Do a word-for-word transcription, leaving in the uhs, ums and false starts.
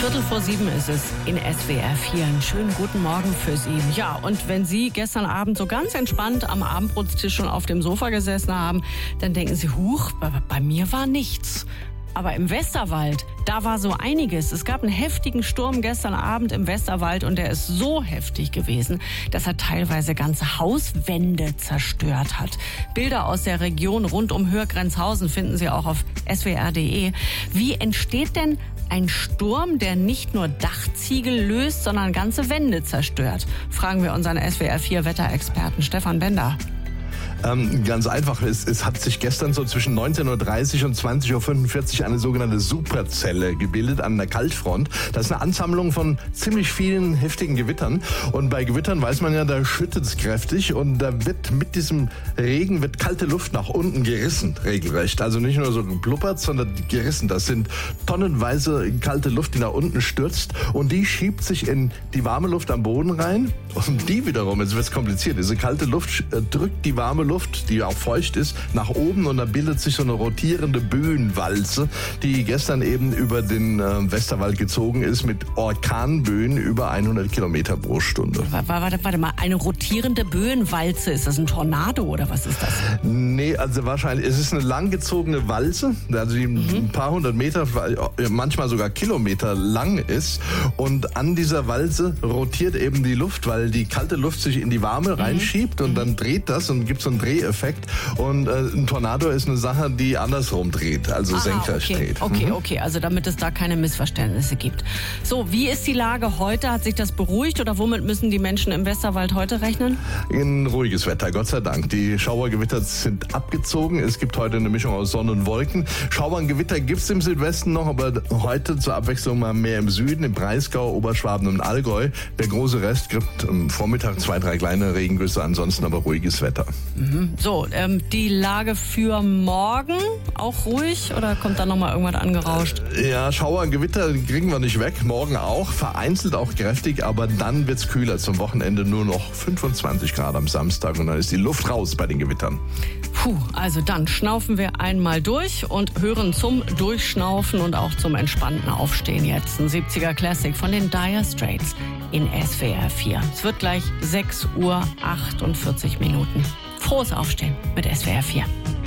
Viertel vor sieben ist es in S W R vier. Einen schönen guten Morgen für Sie. Ja, und wenn Sie gestern Abend so ganz entspannt am Abendbrotstisch und auf dem Sofa gesessen haben, dann denken Sie, huch, bei, bei mir war nichts. Aber im Westerwald, da war so einiges. Es gab einen heftigen Sturm gestern Abend im Westerwald und der ist so heftig gewesen, dass er teilweise ganze Hauswände zerstört hat. Bilder aus der Region rund um Höhrgrenzhausen finden Sie auch auf S W R punkt de. Wie entsteht denn ein Sturm, der nicht nur Dachziegel löst, sondern ganze Wände zerstört? Fragen wir unseren S W R vier Wetterexperten Stefan Bender. Ähm, ganz einfach, es, es hat sich gestern so zwischen neunzehn Uhr dreißig und zwanzig Uhr fünfundvierzig eine sogenannte Superzelle gebildet an der Kaltfront. Das ist eine Ansammlung von ziemlich vielen heftigen Gewittern. Und bei Gewittern weiß man ja, da schüttet es kräftig und da wird mit diesem Regen wird kalte Luft nach unten gerissen, regelrecht. Also nicht nur so gepluppert, sondern gerissen. Das sind tonnenweise kalte Luft, die nach unten stürzt und die schiebt sich in die warme Luft am Boden rein. Und die wiederum, jetzt wird es kompliziert, diese kalte Luft äh, drückt die warme Luft, die auch feucht ist, nach oben und da bildet sich so eine rotierende Böenwalze, die gestern eben über den äh, Westerwald gezogen ist mit Orkanböen über hundert Kilometer pro Stunde. Warte, warte mal, eine rotierende Böenwalze, ist das ein Tornado oder was ist das? Nee, also wahrscheinlich, es ist eine langgezogene Walze, also die mhm. ein paar hundert Meter, manchmal sogar Kilometer lang ist und an dieser Walze rotiert eben die Luft, weil die kalte Luft sich in die warme mhm. reinschiebt und mhm. dann dreht das und gibt so einen Dreheffekt und äh, ein Tornado ist eine Sache, die andersrum dreht, also ah, senkrecht okay. dreht. Okay, mhm. okay, also damit es da keine Missverständnisse gibt. So, wie ist die Lage heute? Hat sich das beruhigt oder womit müssen die Menschen im Westerwald heute rechnen? Ein ruhiges Wetter, Gott sei Dank. Die Schauergewitter sind abgezogen. Es gibt heute eine Mischung aus Sonne und Wolken. Schauergewitter gibt es im Südwesten noch, aber heute zur Abwechslung mal mehr im Süden, im Breisgau, Oberschwaben und Allgäu. Der große Rest gibt am Vormittag zwei, drei kleine Regengüsse, ansonsten aber ruhiges Wetter. Mhm. So, ähm, die Lage für morgen auch ruhig oder kommt da nochmal irgendwas angerauscht? Ja, Schauer, Gewitter kriegen wir nicht weg. Morgen auch, vereinzelt auch kräftig, aber dann wird's kühler. Zum Wochenende nur noch fünfundzwanzig Grad am Samstag und dann ist die Luft raus bei den Gewittern. Puh, also dann schnaufen wir einmal durch und hören zum Durchschnaufen und auch zum entspannten Aufstehen jetzt. Ein siebziger Classic von den Dire Straits in S W R vier. Es wird gleich sechs Uhr achtundvierzig Minuten. Frohes Aufstehen mit S W R vier.